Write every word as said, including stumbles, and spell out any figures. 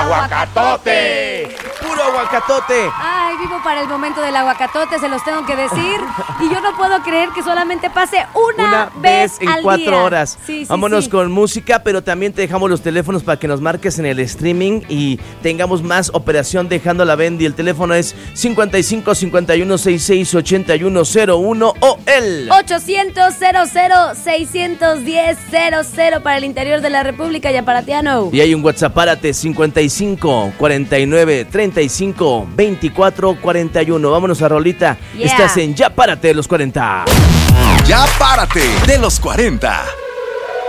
aguacatote. ¡Puro aguacatote! Ay, vivo para el momento del aguacatote, se los tengo que decir. Y yo no puedo creer que solamente pase una, Una vez, vez en al cuatro día. horas. Sí, sí, Vámonos sí. con música, pero también te dejamos los teléfonos para que nos marques en el streaming y tengamos más operación dejando la Bendy. El teléfono es cincuenta y cinco, cincuenta y uno, sesenta y seis, ochenta y uno cero uno o el ochocientos, cero cero, seiscientos diez, cero cero para el interior de la República y aparatiano. Y hay un WhatsApp, párate, cincuenta y cinco, cuarenta y nueve, treinta y cinco, veinticuatro, cuarenta y uno. Vámonos a rolita. Yeah. Estás en Ya Párate de los cuarenta. Ya Párate de los cuarenta.